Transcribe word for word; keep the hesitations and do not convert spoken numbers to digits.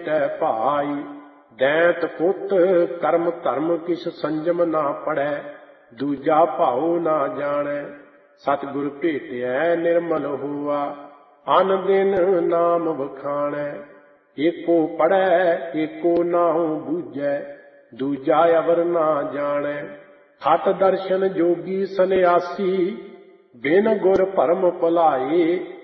ਮੇਟੈ ਭਾਈ। ਦੈਂਤ ਪੁੱਤ ਕਰਮ ਧਰਮ ਕਿਛ ਸੰਜਮ ਨਾ ਪੜੈ, ਦੂਜਾ ਭਾਉ ਨਾ ਜਾਣੈ। ਸਤਿਗੁਰ ਭੇਟਿਐ ਨਿਰਮਲ ਹੋਆ, ਅਨ ਦਿਨ ਨਾਮ ਵਖਾਣੈ। ਏਕੋ ਪੜੈ ਏਕੋ ਨਾਉ ਬੂਝੈ, ਦੂਜਾ ਅਵਰ ਨਾ ਜਾਣੈ। ਹਠ ਦਰਸ਼ਨ ਜੋਗੀ ਸੰਨਿਆਸੀ, ਬਿਨ ਗੁਰ ਭਰਮ ਭੁਲਾਏ।